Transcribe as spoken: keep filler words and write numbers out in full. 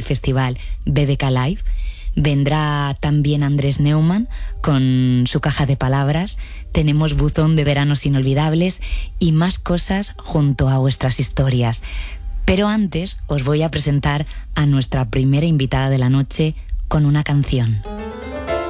festival B B K Live. Vendrá también Andrés Neumann con su caja de palabras. Tenemos buzón de veranos inolvidables y más cosas junto a vuestras historias. Pero antes os voy a presentar a nuestra primera invitada de la noche con una canción.